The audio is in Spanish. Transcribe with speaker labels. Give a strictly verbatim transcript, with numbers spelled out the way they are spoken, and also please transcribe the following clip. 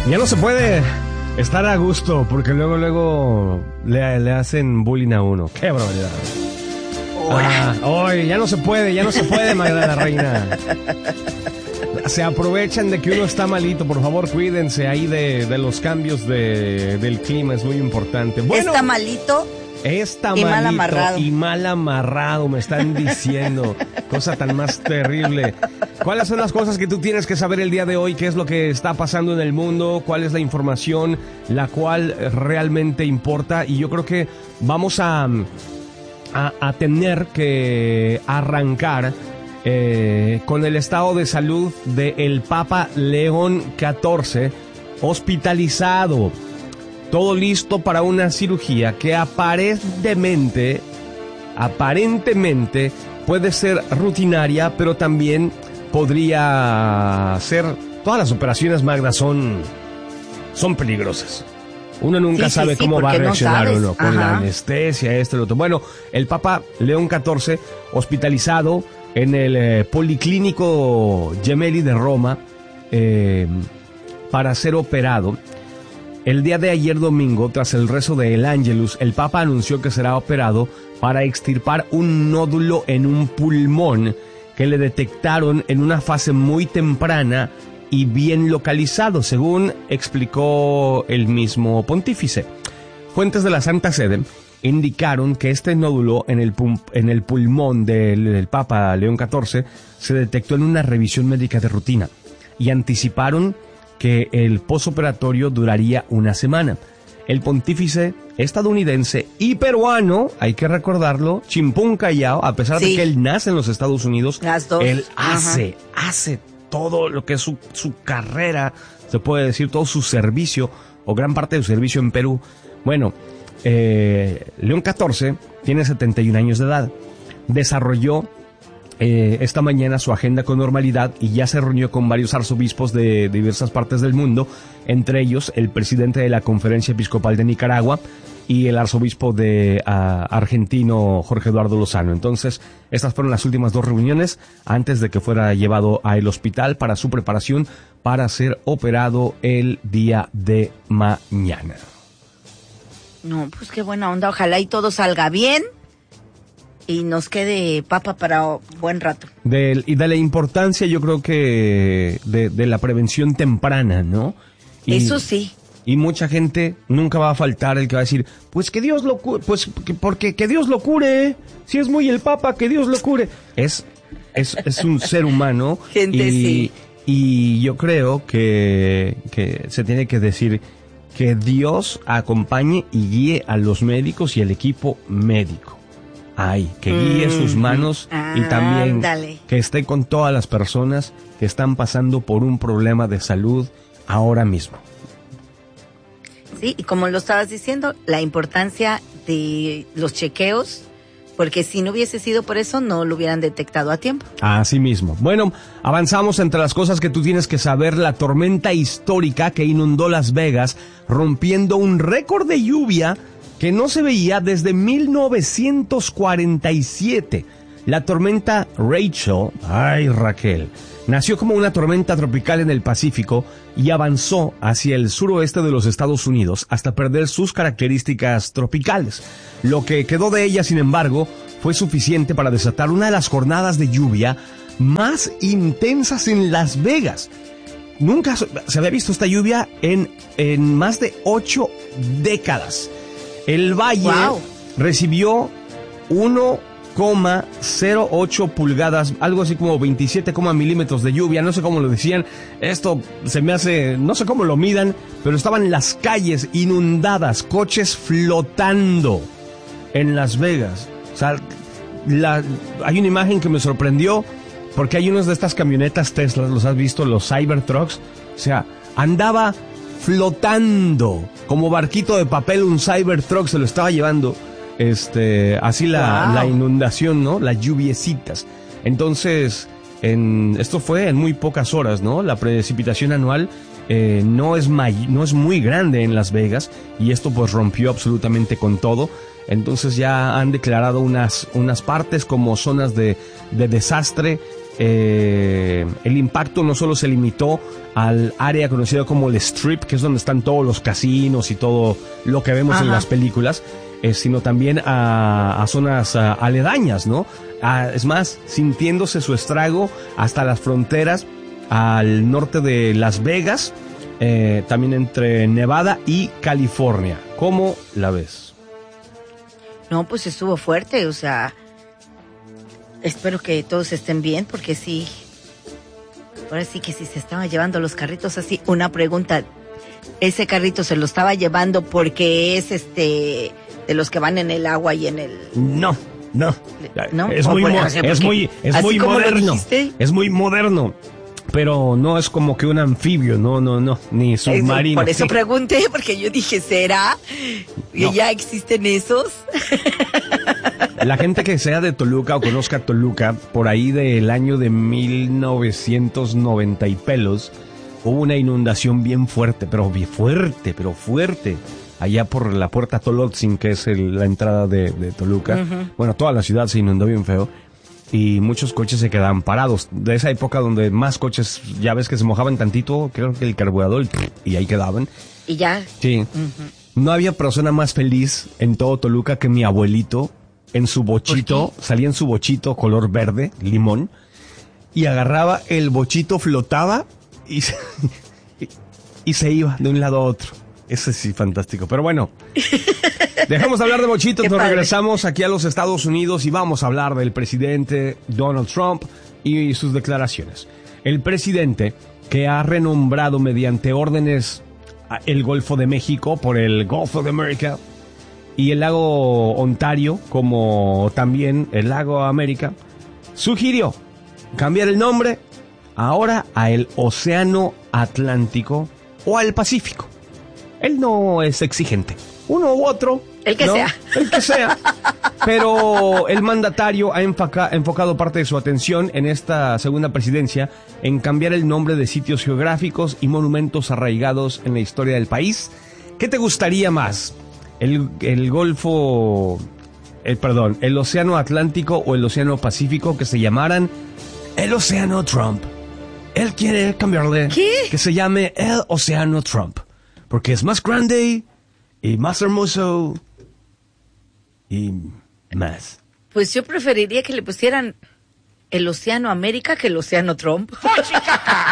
Speaker 1: Ya no se puede estar a gusto porque luego, luego le, le hacen bullying a uno. ¡Qué barbaridad! Ah, hoy ya no se puede, ya no se puede, Magda la Reina. Se aprovechan de que uno está malito. Por favor, cuídense ahí de, de los cambios de, del clima, es muy importante. Bueno,
Speaker 2: ¿está malito?
Speaker 1: Está
Speaker 2: y
Speaker 1: malito
Speaker 2: mal amarrado.
Speaker 1: y mal amarrado, me están diciendo. Cosa tan más terrible. ¿Cuáles son las cosas que tú tienes que saber el día de hoy? ¿Qué es lo que está pasando en el mundo? ¿Cuál es la información la cual realmente importa? Y yo creo que vamos a, a, a tener que arrancar eh, con el estado de salud del Papa León catorce, hospitalizado. Todo listo para una cirugía que aparentemente, aparentemente puede ser rutinaria, pero también podría ser... Todas las operaciones, Magda, son, son peligrosas. Uno nunca
Speaker 2: sí,
Speaker 1: sabe
Speaker 2: sí, sí,
Speaker 1: cómo va a reaccionar
Speaker 2: no
Speaker 1: uno con
Speaker 2: Ajá.
Speaker 1: la anestesia, esto y lo otro. Bueno, el Papa León catorce, hospitalizado en el eh, Policlínico Gemelli de Roma eh, para ser operado. El día de ayer domingo, tras el rezo de El Ángelus, el Papa anunció que será operado para extirpar un nódulo en un pulmón que le detectaron en una fase muy temprana y bien localizado, según explicó el mismo pontífice. Fuentes de la Santa Sede indicaron que este nódulo en el, pum- en el pulmón del, del Papa León catorce se detectó en una revisión médica de rutina y anticiparon que el posoperatorio duraría una semana. El pontífice estadounidense y peruano, hay que recordarlo, Chimpún Callao, a pesar
Speaker 2: Sí.
Speaker 1: de que él nace en los Estados Unidos,
Speaker 2: Las dos.
Speaker 1: él
Speaker 2: Ajá.
Speaker 1: hace, hace todo lo que es su, su carrera, se puede decir, todo su servicio, o gran parte de su servicio en Perú. Bueno, eh, León catorce tiene setenta y un años de edad, desarrolló Eh, esta mañana su agenda con normalidad y ya se reunió con varios arzobispos de diversas partes del mundo, entre ellos el presidente de la Conferencia Episcopal de Nicaragua y el arzobispo de uh, argentino Jorge Eduardo Lozano. Entonces, estas fueron las últimas dos reuniones antes de que fuera llevado al hospital para su preparación para ser operado el día de mañana.
Speaker 2: No, pues qué buena onda. Ojalá y todo salga bien y nos quede papa para buen rato.
Speaker 1: De, y de la importancia, yo creo que de, de la prevención temprana, ¿no? Y,
Speaker 2: Eso sí.
Speaker 1: Y mucha gente nunca va a faltar el que va a decir, pues que Dios lo cure, pues que, porque que Dios lo cure, si es muy el Papa, que Dios lo cure. Es, es, es un ser humano.
Speaker 2: Gente,
Speaker 1: y,
Speaker 2: sí.
Speaker 1: Y yo creo que, que se tiene que decir que Dios acompañe y guíe a los médicos y al equipo médico. Ay, que guíe mm, sus manos
Speaker 2: ah,
Speaker 1: y también
Speaker 2: ándale.
Speaker 1: Que esté con todas las personas que están pasando por un problema de salud ahora mismo.
Speaker 2: Sí, y como lo estabas diciendo, la importancia de los chequeos, porque si no hubiese sido por eso, no lo hubieran detectado a tiempo.
Speaker 1: Así mismo. Bueno, avanzamos entre las cosas que tú tienes que saber. La tormenta histórica que inundó Las Vegas, rompiendo un récord de lluvia que no se veía desde mil novecientos cuarenta y siete. La tormenta Rachel, ay Raquel, nació como una tormenta tropical en el Pacífico y avanzó hacia el suroeste de los Estados Unidos hasta perder sus características tropicales. Lo que quedó de ella, sin embargo, fue suficiente para desatar una de las jornadas de lluvia más intensas en Las Vegas. Nunca se había visto esta lluvia en, en más de ocho décadas. El valle wow. recibió uno coma cero ocho pulgadas, algo así como veintisiete milímetros de lluvia, no sé cómo lo decían, esto se me hace, no sé cómo lo midan, pero estaban las calles inundadas, coches flotando en Las Vegas. O sea, la, hay una imagen que me sorprendió, porque hay unas de estas camionetas Tesla, los has visto, los Cybertrucks, o sea, andaba flotando como barquito de papel un Cybertruck, se lo estaba llevando este así la, wow. la inundación, ¿no? Las lluviecitas. Entonces, en, esto fue en muy pocas horas, ¿no? La precipitación anual eh, no es may, no es muy grande en Las Vegas y esto pues rompió absolutamente con todo. Entonces ya han declarado unas, unas partes como zonas de, de desastre eh, el impacto no solo se limitó al área conocida como el Strip, que es donde están todos los casinos y todo lo que vemos Ajá. en las películas, eh, sino también a, a zonas a, aledañas, ¿no? A, es más, sintiéndose su estrago hasta las fronteras al norte de Las Vegas, eh, también entre Nevada y California. ¿Cómo la ves?
Speaker 2: No, pues estuvo fuerte, o sea, espero que todos estén bien, porque sí, ahora sí que si se estaba llevando los carritos así, una pregunta, ¿ese carrito se lo estaba llevando porque es este de los que van en el agua y en el...
Speaker 1: No, no,
Speaker 2: ¿No?
Speaker 1: es muy, mo- es muy, es muy moderno, es muy moderno. Pero no es como que un anfibio, no, no, no, ni submarino.
Speaker 2: Por eso
Speaker 1: sí.
Speaker 2: pregunté, porque yo dije, ¿será que no. ya existen esos?
Speaker 1: La gente que sea de Toluca o conozca Toluca, por ahí del año de mil novecientos noventa y pelos, hubo una inundación bien fuerte, pero bien fuerte, pero fuerte, allá por la Puerta Tolotzin, que es el, la entrada de, de Toluca. Uh-huh. Bueno, toda la ciudad se inundó bien feo. Y muchos coches se quedaban parados. De esa época donde más coches, ya ves que se mojaban tantito, creo que el carburador, y ahí quedaban.
Speaker 2: Y ya.
Speaker 1: Sí. Uh-huh. No había persona más feliz en todo Toluca que mi abuelito, en su bochito, salía en su bochito color verde, limón, y agarraba el bochito, flotaba y se, y, y se iba de un lado a otro. Ese sí, fantástico. Pero bueno, dejamos de hablar de bochitos, nos regresamos aquí a los Estados Unidos y vamos a hablar del presidente Donald Trump y sus declaraciones. El presidente, que ha renombrado mediante órdenes el Golfo de México por el Gulf of America y el lago Ontario como también el lago América, sugirió cambiar el nombre ahora a el Océano Atlántico o al Pacífico. Él no es exigente. Uno u otro.
Speaker 2: El que
Speaker 1: ¿no?
Speaker 2: sea.
Speaker 1: El que sea. Pero el mandatario ha enfoca, enfocado parte de su atención en esta segunda presidencia en cambiar el nombre de sitios geográficos y monumentos arraigados en la historia del país. ¿Qué te gustaría más? El, el Golfo... El, perdón, el Océano Atlántico o el Océano Pacífico, que se llamaran el Océano Trump. Él quiere cambiarle.
Speaker 2: ¿Qué?
Speaker 1: Que se llame el Océano Trump. Porque es más grande y más hermoso y más.
Speaker 2: Pues yo preferiría que le pusieran el Océano América que el Océano Trump.